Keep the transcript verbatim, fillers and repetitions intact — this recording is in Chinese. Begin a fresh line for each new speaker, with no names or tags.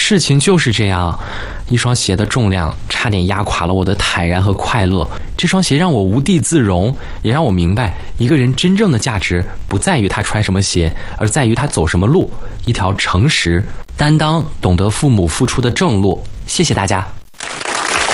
事情就是这样，一双鞋的重量差点压垮了我的坦然和快乐。这双鞋让我无地自容，也让我明白，一个人真正的价值不在于他穿什么鞋，而在于他走什么路，一条诚实、担当、懂得父母付出的正路。谢谢大家。